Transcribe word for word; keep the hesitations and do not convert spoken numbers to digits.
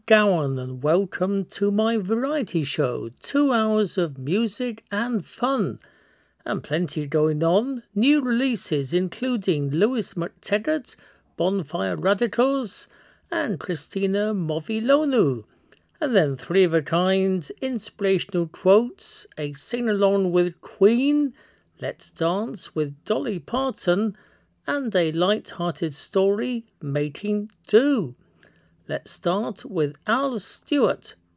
McGowan and welcome to my variety show. Two hours of music and fun. And plenty going on. New releases including Lewis McTaggart, Bonfire Radicals and Christina Movilonu. And then three of a kind, inspirational quotes, a sing-along with Queen, Let's Dance with Dolly Parton, and a light-hearted story, Making Do. Let's start with Al Stewart